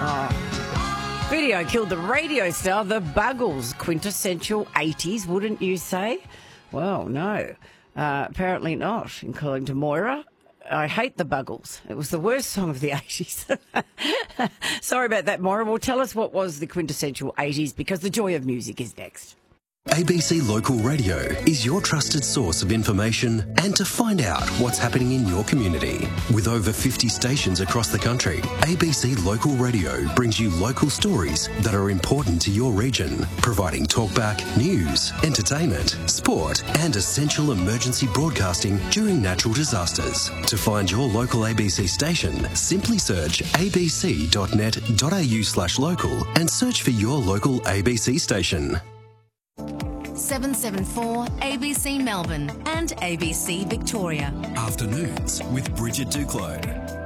Video killed the radio star, the Buggles. Quintessential 80s, wouldn't you say? Well, no. Apparently not, according to Moira. I hate the Buggles. It was the worst song of the 80s. Sorry about that, Moira. Well, tell us what was the quintessential 80s, because the joy of music is next. ABC Local Radio is your trusted source of information and to find out what's happening in your community. With over 50 stations across the country, ABC Local Radio brings you local stories that are important to your region, providing talkback, news, entertainment, sport and essential emergency broadcasting during natural disasters. To find your local ABC station, simply search abc.net.au/local and search for your local ABC station. 774 ABC Melbourne and ABC Victoria. Afternoons with Bridget Duclos.